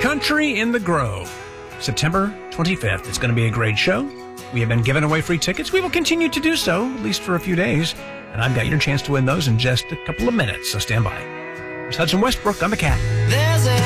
Country in the Grove, September 25th. It's going to be a great show. We have been giving away free tickets. We will continue to do so, at least for a few days. And I've got your chance to win those in just a couple of minutes, so stand by. There's Hudson Westbrook on the Cat.